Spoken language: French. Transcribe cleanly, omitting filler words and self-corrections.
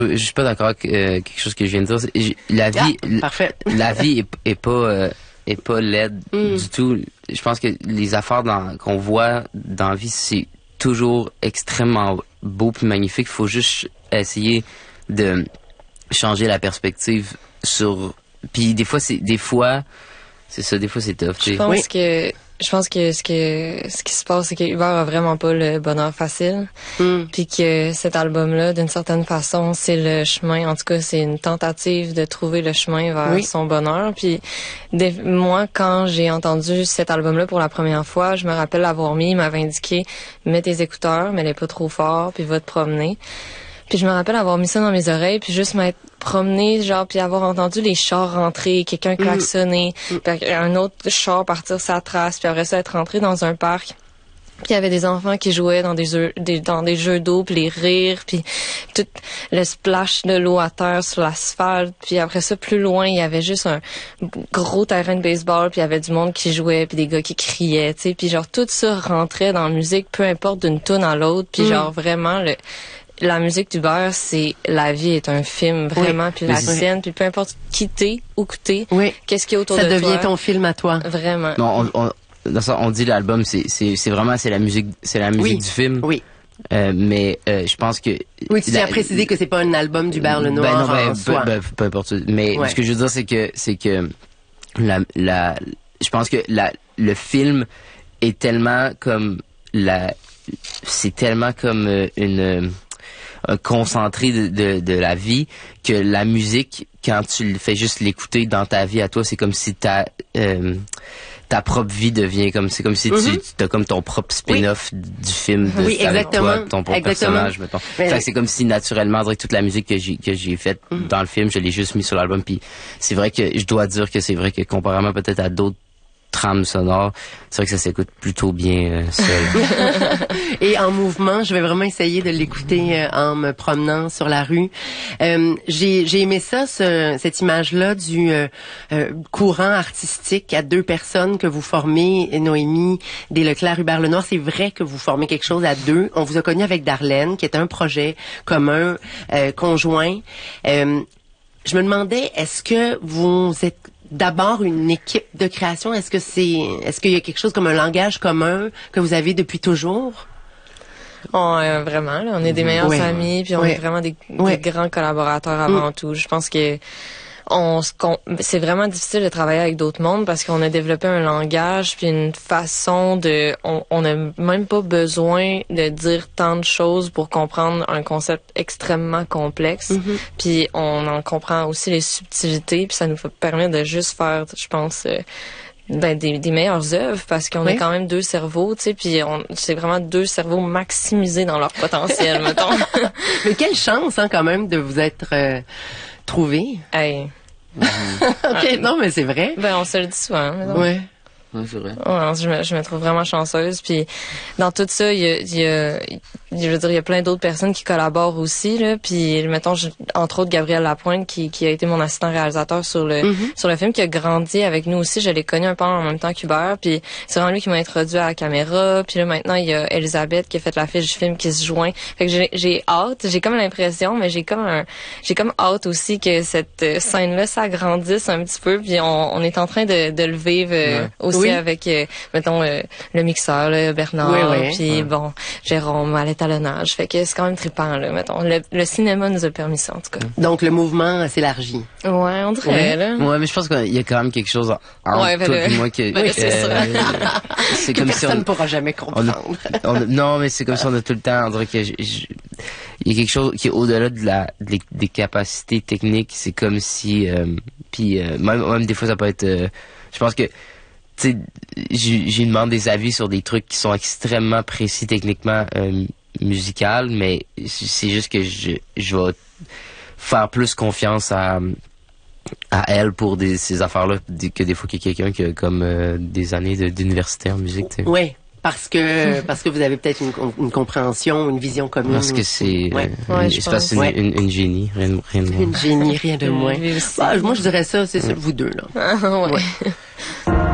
Je suis pas d'accord avec quelque chose que je viens de dire. La vie, parfait. La vie est pas laide du tout. Je pense que les affaires qu'on voit dans la vie, c'est toujours extrêmement beau puis magnifique. Il faut juste essayer de changer la perspective sur. Puis des fois c'est ça. Des fois c'est tough. Je pense que ce qui se passe, c'est que Hubert a vraiment pas le bonheur facile. Puis que cet album-là, d'une certaine façon, c'est le chemin. En tout cas, c'est une tentative de trouver le chemin vers son bonheur. Puis moi, quand j'ai entendu cet album-là pour la première fois, je me rappelle l'avoir mis. Il m'avait indiqué, mets tes écouteurs, mais les pas trop fort, puis va te promener. Puis je me rappelle avoir mis ça dans mes oreilles, puis juste m'être promené, genre, puis avoir entendu les chars rentrer, quelqu'un klaxonner, puis un autre char partir sa trace, puis après ça être rentré dans un parc. Puis il y avait des enfants qui jouaient dans des jeux d'eau, puis les rires, puis tout le splash de l'eau à terre sur l'asphalte. Puis après ça, plus loin, il y avait juste un gros terrain de baseball, puis il y avait du monde qui jouait, puis des gars qui criaient, tu sais. Puis genre, tout ça rentrait dans la musique, peu importe d'une toune à l'autre. Puis genre, vraiment, la musique d'Hubert, c'est la vie est un film, vraiment, puis la sienne, puis peu importe qui t'es, où que t'es, qu'est-ce qu'il y a autour de toi. Ça devient ton film à toi. Vraiment. Non, on dit l'album, c'est vraiment la musique du film. Oui. Mais je pense que... Oui, tu tiens à préciser que c'est pas un album d'Hubert Lenoir en soi. Peu importe. Mais ce que je veux dire, c'est que je pense que le film est tellement comme c'est tellement comme un concentré de la vie que la musique, quand tu le fais juste l'écouter dans ta vie à toi, c'est comme si ta propre vie devient c'est comme si tu as comme ton propre spin-off du film avec toi, ton propre personnage, mettons. Fait que c'est comme si naturellement, toute la musique que j'ai faite dans le film, je l'ai juste mis sur l'album. Puis c'est vrai que je dois dire que c'est vrai que comparément peut-être à d'autres trames sonores, c'est vrai que ça s'écoute plutôt bien seul. Et en mouvement, je vais vraiment essayer de l'écouter en me promenant sur la rue. J'ai aimé ça, cette image-là du courant artistique à deux personnes que vous formez, Noémie Desleclerc, Hubert Lenoir. C'est vrai que vous formez quelque chose à deux. On vous a connu avec Darlene, qui est un projet commun, conjoint. Je me demandais, est-ce que vous êtes d'abord une équipe de création? Est-ce qu'il y a quelque chose comme un langage commun que vous avez depuis toujours? Vraiment, là, on est des meilleurs amis, puis on est vraiment des grands collaborateurs avant tout. Je pense que c'est vraiment difficile de travailler avec d'autres mondes parce qu'on a développé un langage puis une façon on n'a même pas besoin de dire tant de choses pour comprendre un concept extrêmement complexe. Puis on en comprend aussi les subtilités, puis ça nous permet de juste faire, je pense, des meilleures œuvres parce qu'on a quand même deux cerveaux, tu sais, puis c'est vraiment deux cerveaux maximisés dans leur potentiel, mettons. Mais quelle chance, quand même, de vous être trouvés. Hey. OK, non, mais c'est vrai. On se le dit souvent. Oui, c'est vrai. Je me trouve vraiment chanceuse. Puis dans tout ça, je veux dire, il y a plein d'autres personnes qui collaborent aussi, là. Puis mettons, entre autres Gabriel Lapointe qui a été mon assistant réalisateur sur le film, qui a grandi avec nous aussi. Je l'ai connu un peu en même temps qu'Hubert. Puis c'est vraiment lui qui m'a introduit à la caméra. Puis là maintenant, il y a Elisabeth qui a fait l'affiche du film qui se joint. Fait que j'ai hâte. J'ai comme l'impression, mais j'ai comme hâte aussi que cette scène-là s'agrandisse un petit peu. Puis on est en train de le vivre aussi avec, mettons, le mixeur, là, Bernard, puis bon, Jérôme à l'étalonnage. Fait que c'est quand même trippant, là, mettons. Le cinéma nous a permis ça, en tout cas. Donc, le mouvement s'élargit. Ouais, on dirait, là. Ouais, mais je pense qu'il y a quand même quelque chose entre toi et moi que... c'est ça. C'est comme si on ne pourra jamais comprendre. Non, mais c'est comme si on a tout le temps, on dirait que il y a quelque chose qui est au-delà des capacités techniques. C'est comme si, même des fois, ça peut être, je pense que, tu sais, j'ai demandé des avis sur des trucs qui sont extrêmement précis techniquement musical, mais c'est juste que je vais faire plus confiance à elle pour ces affaires-là que des fois qu'il y a quelqu'un qui a comme des années d'université en musique. T'sais. Oui. Parce que vous avez peut-être une compréhension, une vision commune. Parce que c'est une génie, rien de moins. Une génie, rien de moins. Moi, je dirais ça, c'est vous deux là. Ouais.